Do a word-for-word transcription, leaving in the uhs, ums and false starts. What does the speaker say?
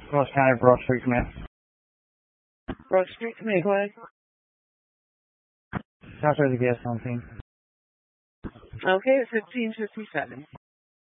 Ross County, Broad Street, command. Broad Street, command, go ahead. Southwest gas on team. Okay, it's fifteen fifty-seven.